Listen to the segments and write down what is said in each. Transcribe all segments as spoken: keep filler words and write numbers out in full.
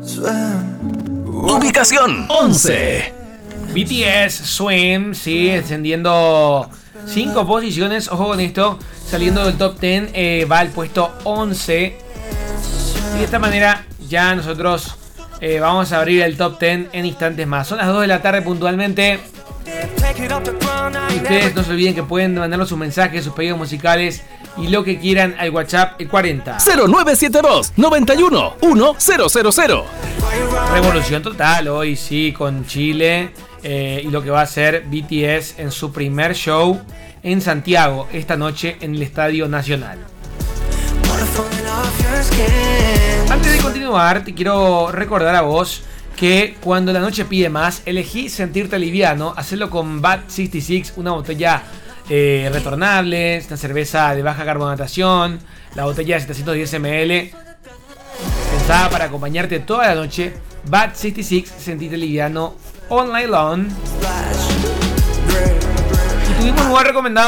Ubicación once. B T S Swim, sí, descendiendo cinco posiciones. Ojo con esto, saliendo del top diez, eh, va al puesto once. Y de esta manera ya nosotros eh, vamos a abrir el top diez en instantes más. Son las dos de la tarde puntualmente. Y ustedes no se olviden que pueden mandarnos sus mensajes, sus pedidos musicales y lo que quieran al WhatsApp, el cuarenta cero nueve siete dos noventa y uno uno cero cero cero. Revolución total hoy, sí, con Chile eh, y lo que va a hacer B T S en su primer show en Santiago esta noche en el Estadio Nacional. Antes de continuar, te quiero recordar a vos que cuando la noche pide más, elegí sentirte liviano, hacerlo con Bat sesenta y seis, una botella eh, retornable, una cerveza de baja carbonatación, la botella de setecientos diez mililitros, pensada para acompañarte toda la noche. Bat sesenta y seis, sentirte liviano all night long. Y tuvimos un lugar recomendado.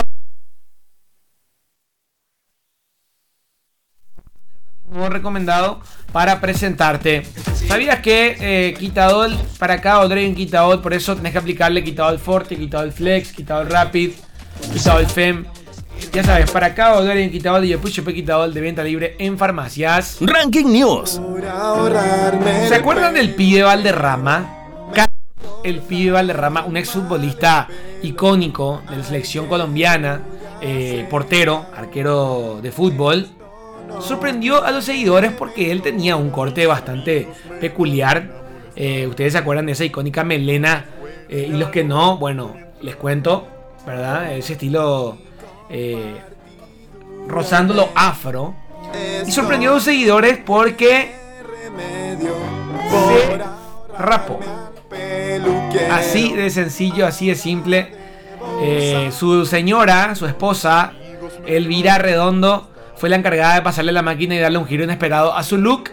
Un recomendado para presentarte. ¿Sabías que eh, Quitadol, para cada odor hay un Quitadol? Por eso tenés que aplicarle Quitadol Forte, Quitadol Flex, Quitadol Rapid, Quitadol Fem. Ya sabes, para cada odor hay un Quitadol y el Push P Quitadol de venta libre en farmacias. Ranking News. ¿Se acuerdan del pibe Valderrama? El pibe Valderrama, un exfutbolista icónico de la selección colombiana, eh, portero, arquero de fútbol. Sorprendió a los seguidores porque él tenía un corte bastante peculiar. Eh, Ustedes se acuerdan de esa icónica melena. Eh, y los que no, bueno, les cuento, ¿verdad? Ese estilo eh, rozando lo afro. Y sorprendió a los seguidores porque se rapó. Así de sencillo, así de simple. Eh, su señora, su esposa, Elvira Redondo, fue la encargada de pasarle la máquina y darle un giro inesperado a su look.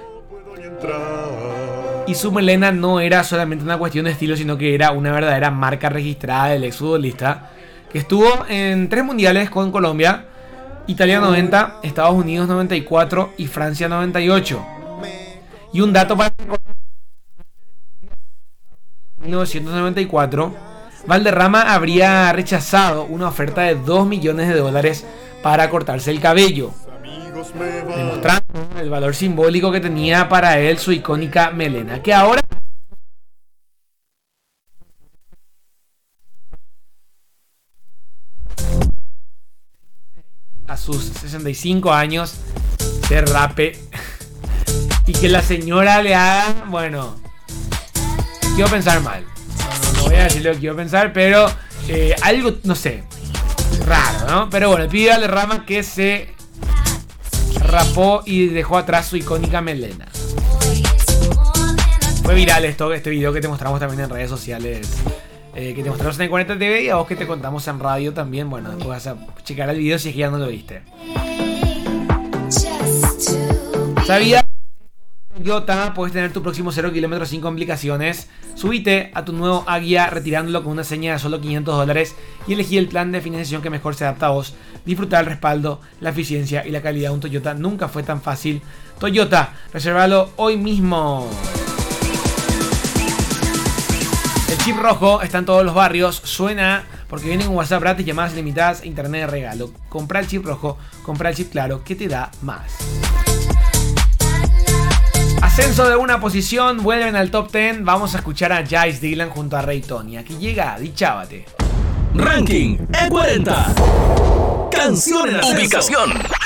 Y su melena no era solamente una cuestión de estilo, sino que era una verdadera marca registrada del exfutbolista, que estuvo en tres mundiales con Colombia: Italia noventa, Estados Unidos noventa y cuatro y Francia noventa y ocho. Y un dato para mil novecientos noventa y cuatro, Valderrama habría rechazado una oferta de dos millones de dólares para cortarse el cabello, demostrando el valor simbólico que tenía para él su icónica melena, que ahora a sus sesenta y cinco años se rape y que la señora le haga, bueno, quiero pensar mal, no, no, no voy a decir lo que quiero pensar, pero eh, algo, no sé, raro, ¿no? Pero bueno, el pibe Valderrama que se rapó y dejó atrás su icónica melena. Fue viral esto, este video que te mostramos también en redes sociales, eh, que te mostramos en cuarenta T V, y a vos que te contamos en radio también. Bueno, después vas a checar el video si es que ya no lo viste. ¿Sabías? Toyota, puedes tener tu próximo cero kilómetros sin complicaciones. Subite a tu nuevo Aggia retirándolo con una seña de solo quinientos dólares y elegí el plan de financiación que mejor se adapta a vos. Disfrutar el respaldo, la eficiencia y la calidad de un Toyota nunca fue tan fácil. Toyota, resérvalo hoy mismo. El chip rojo está en todos los barrios. Suena porque viene con WhatsApp gratis, llamadas limitadas e internet de regalo. Compra el chip rojo, compra el chip claro que te da más. Ascenso de una posición, vuelven al top diez. Vamos a escuchar a Jice Dylan junto a Ray Tony. Aquí llega Dichábate. Ranking E cuarenta. Canción en ascenso. Ubicación